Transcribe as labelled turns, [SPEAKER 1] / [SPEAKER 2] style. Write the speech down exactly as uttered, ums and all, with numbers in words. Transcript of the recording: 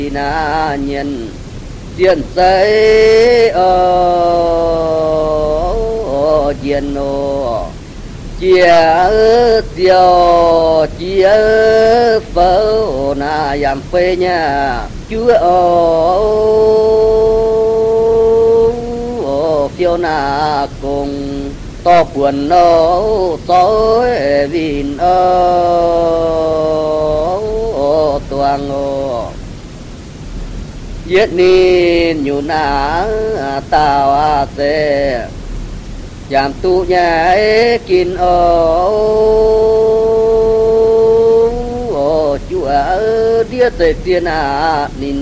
[SPEAKER 1] na nhân tiền giấy ở diện nô chia tiêu chia phở na yam phê nha chúa ô phiêu na cùng to buồn nó tối vin ô tuang ô yết nín nhu na tao a tê giảm tu nhà kín ô chúa đĩa tê tiên à nín